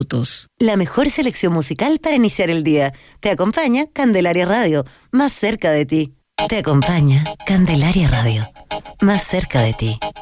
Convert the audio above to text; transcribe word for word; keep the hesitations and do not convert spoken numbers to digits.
minutos. La mejor selección musical para iniciar el día. Te acompaña Candelaria Radio, más cerca de ti. Te acompaña Candelaria Radio, más cerca de ti.